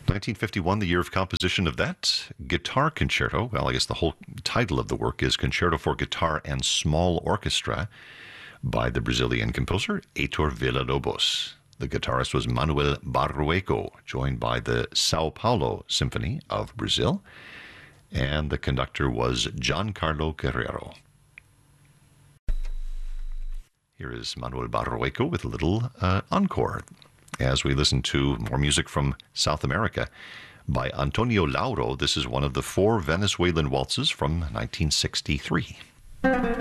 1951, the year of composition of that guitar concerto. Well, I guess the whole title of the work is Concerto for Guitar and Small Orchestra by the Brazilian composer Heitor Villa-Lobos. The guitarist was Manuel Barroeco, joined by the Sao Paulo Symphony of Brazil, and the conductor was Giancarlo Guerrero. Here is Manuel Barroeco with a little encore as we listen to more music from South America by Antonio Lauro. This is one of the 4 Venezuelan waltzes from 1963.